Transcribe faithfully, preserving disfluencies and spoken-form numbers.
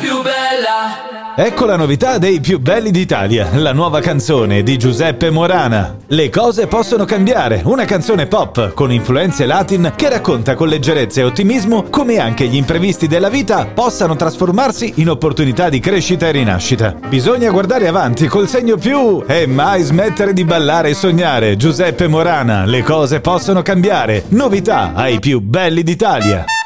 più bella. Ecco la novità dei più belli d'Italia, la nuova canzone di Giuseppe Morana. Le cose possono cambiare, una canzone pop con influenze latin che racconta con leggerezza e ottimismo come anche gli imprevisti della vita possano trasformarsi in opportunità di crescita e rinascita. Bisogna guardare avanti col segno più e mai smettere di ballare e sognare. Giuseppe Morana, le cose possono cambiare, novità ai più belli d'Italia.